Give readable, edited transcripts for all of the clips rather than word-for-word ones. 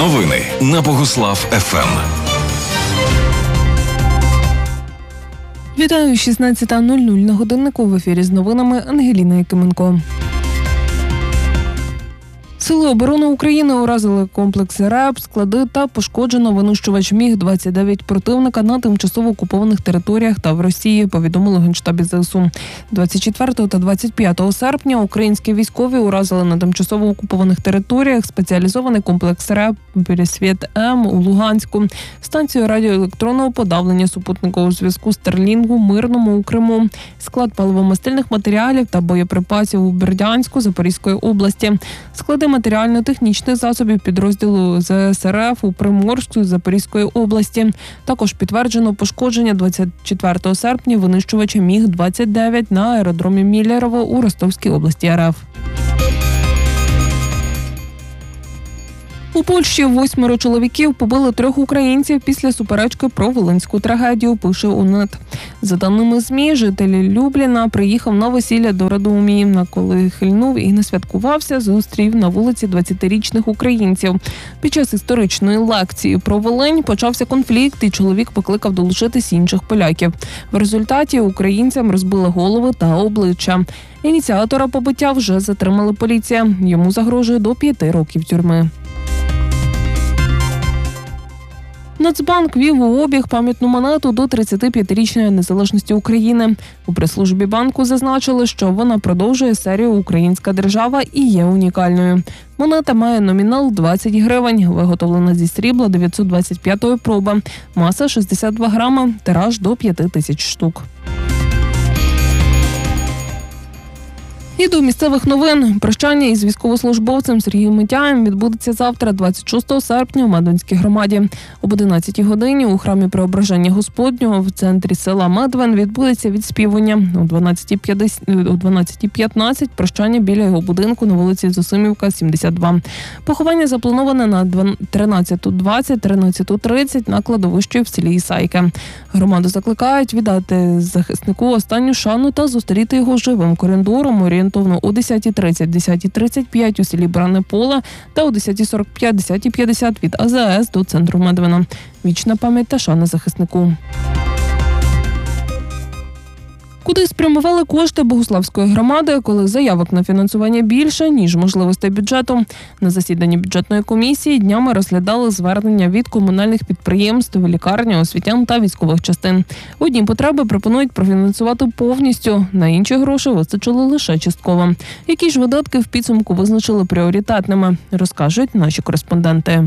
Новини на Богуслав ФМ. Вітаю, 16:00 на годиннику. В ефірі з новинами Ангеліна Якименко. Сили оборони України уразили комплекси РЕБ, склади та пошкоджено винищувач МіГ-29 противника на тимчасово окупованих територіях та в Росії, повідомили в Генштабі ЗСУ. 24 та 25 серпня українські військові уразили на тимчасово окупованих територіях спеціалізований комплекс РЕБ «Пересвіт-М» у Луганську, станцію радіоелектронного подавлення супутникового зв'язку «Старлінгу» Мирному у Криму, склад паливомастильних матеріалів та боєприпасів у Бердянську Запорізької області, склади матеріально-технічних засобів підрозділу ЗСРФ у Приморську Запорізької області. Також підтверджено пошкодження 24 серпня винищувача МіГ-29 на аеродромі Міллерово у Ростовській області РФ. У Польщі 8 чоловіків побили 3 українців після суперечки про волинську трагедію, пише УНЕТ. За даними ЗМІ, житель Любліна приїхав на весілля до Радомії, а коли хильнув і не святкувався, зустрів на вулиці 20-річних українців. Під час історичної лекції про Волинь почався конфлікт, і чоловік покликав долучитись інших поляків. В результаті українцям розбили голови та обличчя. Ініціатора побиття вже затримали поліція. Йому загрожує до 5 років тюрми. Нацбанк ввів у обіг пам'ятну монету до 35-річної незалежності України. У прес-службі банку зазначили, що вона продовжує серію «Українська держава» і є унікальною. Монета має номінал 20 гривень, виготовлена зі срібла 925-ї проби, маса 62 грами, тираж до 5000 штук. І до місцевих новин. Прощання із військовослужбовцем Сергієм Митяєм відбудеться завтра, 26 серпня, у Медвинській громаді. Об 11 годині у храмі Преображення Господнього в центрі села Медвин відбудеться відспівування. О 12:15 прощання біля його будинку на вулиці Зосимівка, 72. Поховання заплановане на 13:20, 13:30 на кладовищі в селі Ісайке. Громаду закликають віддати захиснику останню шану та зустріти його живим коридором орієнтовно о 10:30, 10:35 у селі Бране Поле та о 10:45, 10:50 від АЗС до центру Медвина. Вічна пам'ять та шана захиснику. Куди спрямували кошти Богуславської громади, коли заявок на фінансування більше, ніж можливостей бюджету? На засіданні бюджетної комісії днями розглядали звернення від комунальних підприємств, лікарні, освітян та військових частин. Одні потреби пропонують профінансувати повністю, на інші гроші вистачило лише частково. Які ж видатки в підсумку визначили пріоритетними, розкажуть наші кореспонденти.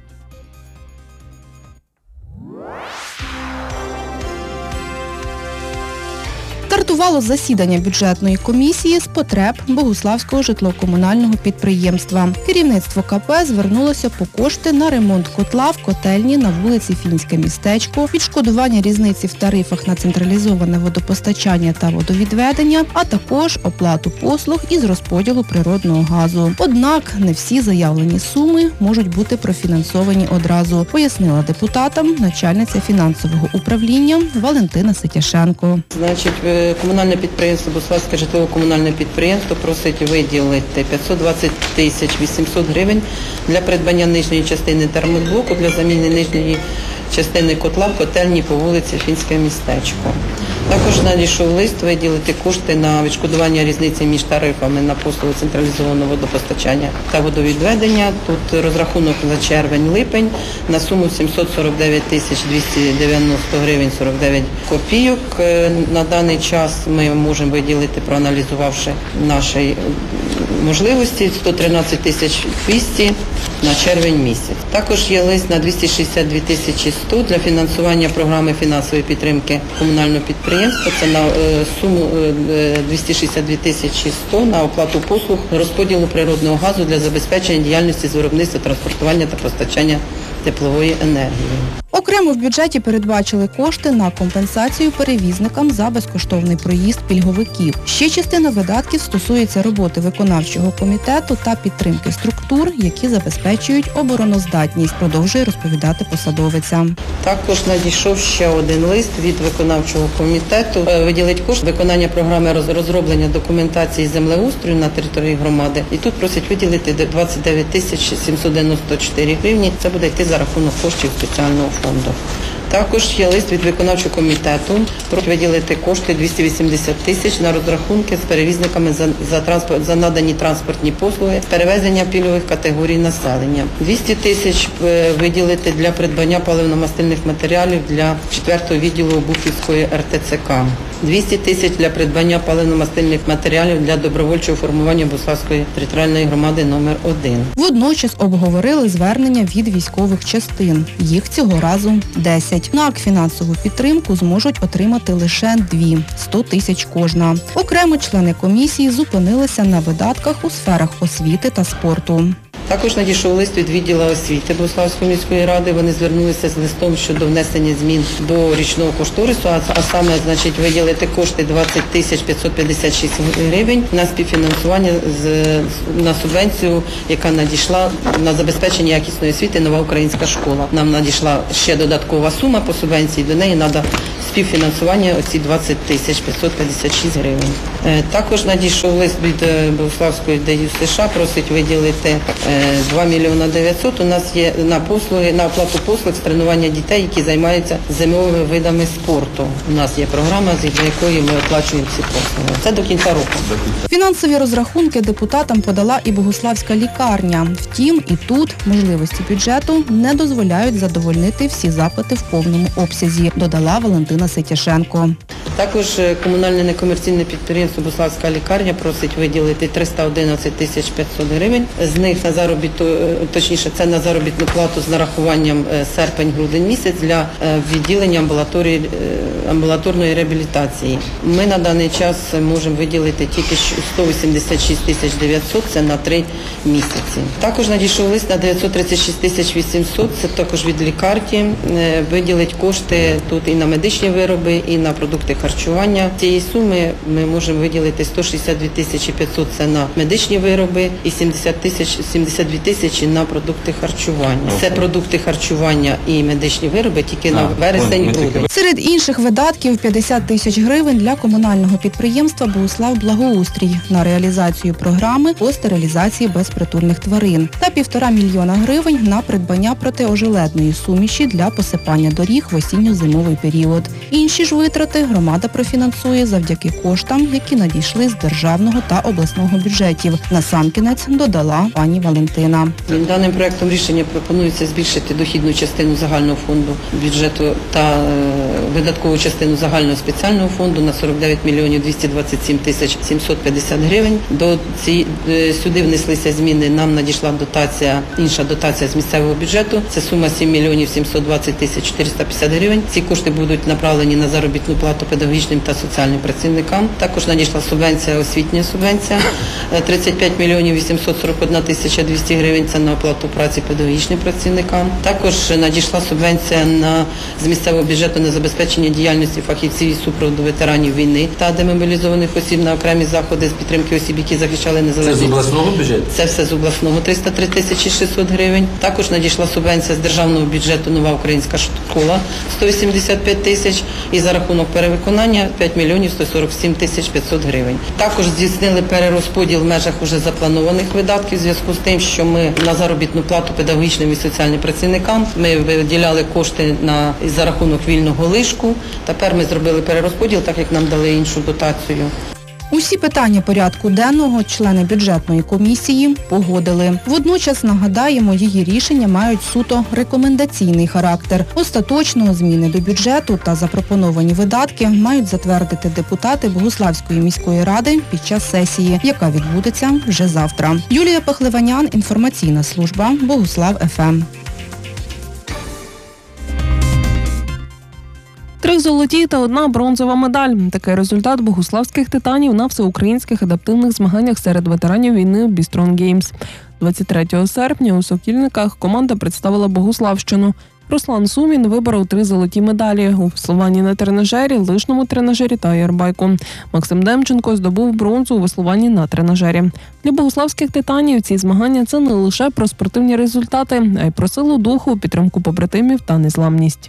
Стартувало засідання бюджетної комісії з потреб Богуславського житлово-комунального підприємства. Керівництво КП звернулося по кошти на ремонт котла в котельні на вулиці Фінське містечко, відшкодування різниці в тарифах на централізоване водопостачання та водовідведення, а також оплату послуг із розподілу природного газу. Однак не всі заявлені суми можуть бути профінансовані одразу, пояснила депутатам начальниця фінансового управління Валентина Ситяшенко. Комунальне підприємство, Богуславське житлово-комунальне підприємство просить виділити 520 800 гривень для придбання нижньої частини термоблоку для заміни нижньої частини котла в котельні по вулиці Фінське містечко. Також надійшов лист виділити кошти на відшкодування різниці між тарифами на послуги централізованого водопостачання та водовідведення. Тут розрахунок за червень-липень на суму 749 290 гривень 49 копійок. На даний час ми можемо виділити, проаналізувавши наші можливості, 113 200 на червень місяць. Також є лист на 262 100 для фінансування програми фінансової підтримки комунального підприємства. Це на суму 262 100 на оплату послуг розподілу природного газу для забезпечення діяльності з виробництва, транспортування та постачання теплової енергії. Окремо в бюджеті передбачили кошти на компенсацію перевізникам за безкоштовний проїзд пільговиків. Ще частина видатків стосується роботи виконавчого комітету та підтримки структур, які забезпечують обороноздатність, продовжує розповідати посадовиця. Також надійшов ще один лист від виконавчого комітету. Виділить кошти виконання програми розроблення документації землеустрою на території громади. І тут просять виділити 29 тисяч 794 гривні. Це буде йти за рахунок коштів спеціального фонду. Також є лист від виконавчого комітету про виділити кошти 280 тисяч на розрахунки з перевізниками за надані транспортні послуги з перевезення пільгових категорій населення. 200 тисяч виділити для придбання паливно-мастильних матеріалів для 4-го відділу Обухівської РТЦК. 200 тисяч для придбання паливно-мастильних матеріалів для добровольчого формування Богуславської територіальної громади номер 1. Водночас обговорили звернення від військових частин. Їх цього разу 10. На фінансову підтримку зможуть отримати лише 2 – 100 тисяч кожна. Окремо члени комісії зупинилися на видатках у сферах освіти та спорту. Також надійшов лист від відділу освіти Богуславської міської ради. Вони звернулися з листом щодо внесення змін до річного кошторису, а саме, виділити кошти 20 тисяч 556 гривень на співфінансування на субвенцію, яка надійшла на забезпечення якісної освіти «Нова українська школа». Нам надійшла ще додаткова сума по субвенції, до неї треба співфінансування оці 20 тисяч 556 гривень. Також надійшов лист від Богуславської ДЮСШ, просить виділити 2 мільйона 900 у нас є на оплату послуг з тренування дітей, які займаються зимовими видами спорту. У нас є програма, з якої ми оплачуємо ці послуги. Це до кінця року. Фінансові розрахунки депутатам подала і Богуславська лікарня. Втім, і тут можливості бюджету не дозволяють задовольнити всі запити в повному обсязі, додала Валентина Сетяшенко. Також комунальне некомерційне підприємство «Богуславська лікарня» просить виділити 311 тисяч 500 гривень. З них це на заробітну плату з нарахуванням серпень-грудень місяць для відділення амбулаторної реабілітації. Ми на даний час можемо виділити тільки 186 тисяч 900, це на 3 місяці. Також надійшов лист на 936 тисяч 800, це також від лікарні. Виділить кошти тут і на медичні вироби, і на продукти харчування. З цієї суми ми можемо виділити 162 тисячі 500 – це на медичні вироби і 72 тисячі на продукти харчування. Це продукти харчування і медичні вироби тільки на вересень-грудень. Серед інших видатків 50 тисяч гривень для комунального підприємства «Богуслав Благоустрій» на реалізацію програми по стерилізації безпритульних тварин та 1,5 мільйона гривень на придбання протиожеледної суміші для посипання доріг в осінньо-зимовий період. Інші ж витрати громада профінансує завдяки коштам, які надійшли з державного та обласного бюджетів. Насамкінець додала пані Валентина. Даним проектом рішення пропонується збільшити дохідну частину загального фонду бюджету та видаткову частину загального спеціального фонду на 49 мільйонів 227 тисяч 750 гривень. Сюди внеслися зміни, нам надійшла інша дотація з місцевого бюджету. Це сума 7 мільйонів 720 тисяч 450 гривень. Ці кошти будуть направлені на заробітну плату педагогічним та соціальним працівникам. Також надійшла субвенція, освітня субвенція 35 мільйонів 841 тисяча 200 гривень, це на оплату праці педагогічним працівникам. Також надійшла субвенція з місцевого бюджету на забезпечення діяльності фахівців із супроводу ветеранів війни та демобілізованих осіб на окремі заходи з підтримки осіб, які захищали незалежність. Це з обласного бюджету? Це все з обласного, 303 тисячі 600 гривень. Також надійшла субвенція з державного бюджету «Нова українська школа» 185 тисяч і за рахунок перевиконання 5 мільйонів 147 тисяч 500 гривень. Також здійснили перерозподіл в межах уже запланованих видатків в зв'язку з тим, що ми на заробітну плату педагогічним і соціальним працівникам ми виділяли кошти за рахунок вільного лишку. Тепер ми зробили перерозподіл, так як нам дали іншу дотацію. Усі питання порядку денного члени бюджетної комісії погодили. Водночас, нагадаємо, її рішення мають суто рекомендаційний характер. Остаточно зміни до бюджету та запропоновані видатки мають затвердити депутати Богуславської міської ради під час сесії, яка відбудеться вже завтра. Юлія Пахливанян, інформаційна служба Богуслав ФМ. 3 золоті та 1 бронзова медаль. Такий результат богуславських титанів на всеукраїнських адаптивних змаганнях серед ветеранів війни Bistron Games. 23 серпня у Сокільниках команда представила Богуславщину. Руслан Сумін виборов 3 золоті медалі у веслуванні на тренажері, лижному тренажері та аербайку. Максим Демченко здобув бронзу у веслуванні на тренажері. Для богуславських титанів ці змагання – це не лише про спортивні результати, а й про силу духу, підтримку побратимів та незламність.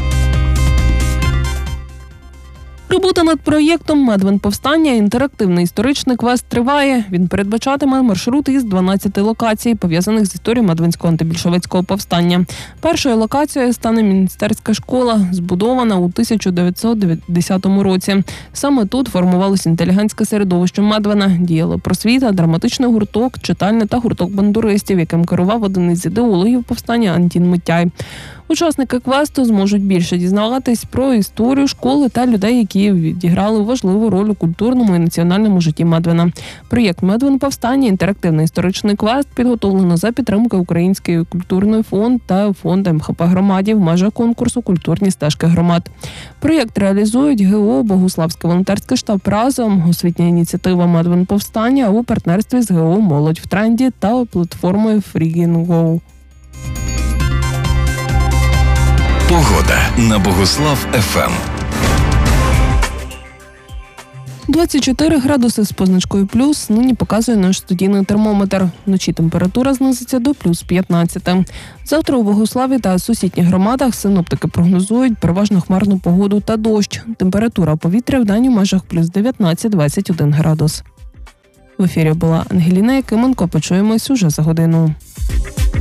Робота над проєктом «Медвин-повстання» інтерактивний історичний квест триває. Він передбачатиме маршрут із 12 локацій, пов'язаних з історією Медвинського антибільшовицького повстання. Першою локацією стане міністерська школа, збудована у 1910 році. Саме тут формувалося інтелігентське середовище Медвина, діяли просвіта, драматичний гурток, читальня та гурток бандуристів, яким керував один із ідеологів повстання Антін Митяй. Учасники квесту зможуть більше дізнаватись про історію школи та людей, які відіграли важливу роль у культурному і національному житті Медвина. Проєкт «Медвин-повстання» – інтерактивний історичний квест, підготовлено за підтримки Український культурний фонд та фонд МХП громаді в межах конкурсу «Культурні стежки громад». Проєкт реалізують ГО «Богуславський волонтерський штаб разом», освітня ініціатива «Медвин-повстання» у партнерстві з ГО «Молодь в тренді» та платформою «Фрігін.Го». Погода на Богуслав ФМ. 24 градуси з позначкою плюс нині показує наш студійний термометр. Вночі температура знизиться до плюс 15. Завтра у Богуславі та сусідніх громадах синоптики прогнозують переважно хмарну погоду та дощ. Температура повітря в день у межах плюс 19-21 градус. В ефірі була Ангеліна Якименко. Почуємось уже за годину.